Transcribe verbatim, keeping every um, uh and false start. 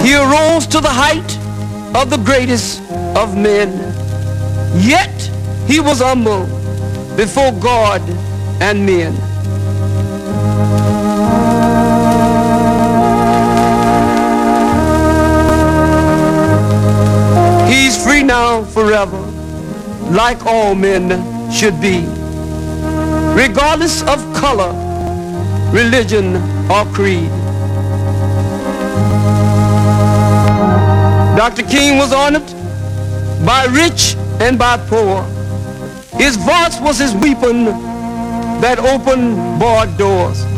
He arose to the height of the greatest of men. Yet he was humble before God and men. He's free now forever, like all men should be, regardless of color, religion, or creed. Doctor King was honored by rich and by poor. His voice was his weapon that opened barred doors.